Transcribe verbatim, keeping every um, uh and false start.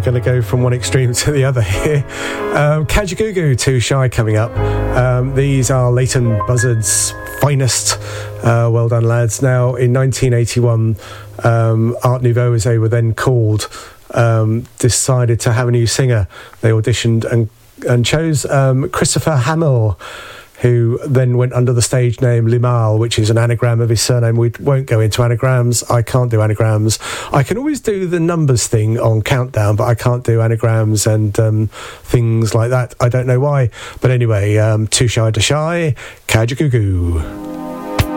going to go from one extreme to the other here. Um, Kajagoogoo, Too Shy coming up. Um, these are Leighton Buzzard's finest. Uh, well done, lads. Now, in nineteen eighty-one, um, Art Nouveau, as they were then called, um, decided to have a new singer. They auditioned and, and chose um, Christopher Hamill, who then went under the stage name Limahl, which is an anagram of his surname. We won't go into anagrams. I can't do anagrams. I can always do the numbers thing on Countdown, but I can't do anagrams and um, things like that. I don't know why. But anyway, um, Too Shy to Shy, Kajagoogoo.